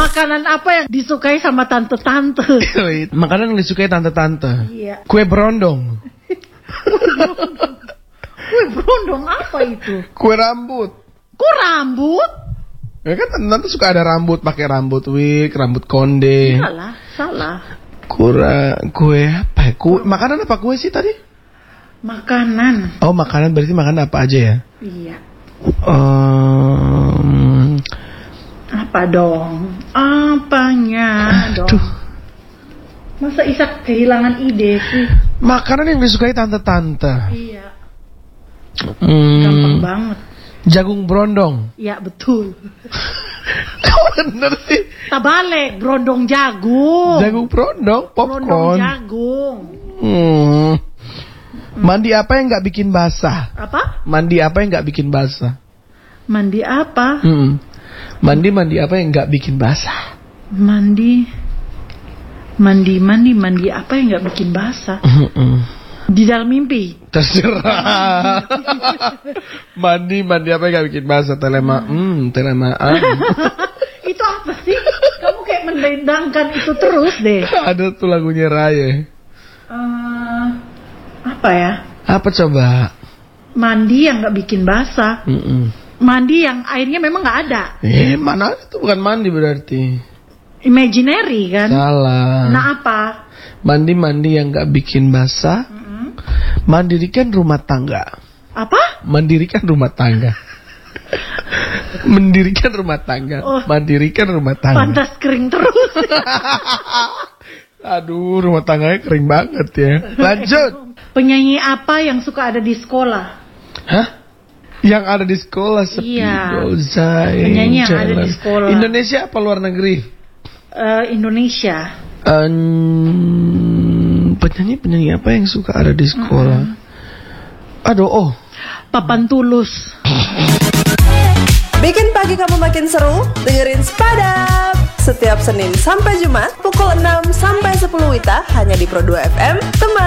Makanan apa yang disukai sama tante-tante? Makanan yang disukai tante-tante. Iya. Kue berondong. Kue berondong apa itu? Kue rambut. Kok rambut? Ya kan tante suka ada rambut, pakai rambut wig, rambut konde. Salah. Kue apa ya? Makanan apa kue sih tadi? Makanan. Oh, makanan berarti makanan apa aja ya? Iya. Um, Apa dong? Apanya dong? Aduh. Masa Isak kehilangan ide sih? Makanan yang disukai tante-tante. Iya. Gampang banget. Jagung brondong. Iya betul. Kau bener sih. Tabalik, brondong jagung. Jagung brondong, Brondong popcorn. jagung. Mandi apa yang nggak bikin basah? Apa? Mandi apa yang nggak bikin basah? Mandi apa? Mandi apa yang nggak bikin basah? Mandi apa yang nggak bikin basah? Di dalam mimpi. Terserah. Mandi apa yang nggak bikin basah? Telemaan. Itu apa sih? Kamu kayak mendendangkan itu terus deh. Ada tuh lagunya Raya. Apa ya? Apa coba? Mandi yang nggak bikin basah. Mandi yang airnya memang nggak ada. Mana itu bukan mandi berarti. Imaginary kan? Salah. Nah apa? Mandi yang nggak bikin basah. Mandirikan rumah tangga. Apa? Mandirikan rumah tangga. Mendirikan rumah tangga. Oh. Mandirikan rumah tangga. Pantas kering terus. Aduh, rumah tangganya kering banget ya. Lanjut. Penyanyi apa yang suka ada di sekolah? Hah? Yang ada di sekolah sepi. Iya. Penyanyi yang ada di sekolah. Indonesia apa luar negeri? Indonesia. Penyanyi apa yang suka ada di sekolah? Aduh, Papan Tulus. Bikin pagi kamu makin seru, dengerin Spadap setiap Senin sampai Jumat pukul 6 sampai 10 WITA hanya di Pro 2 FM, teman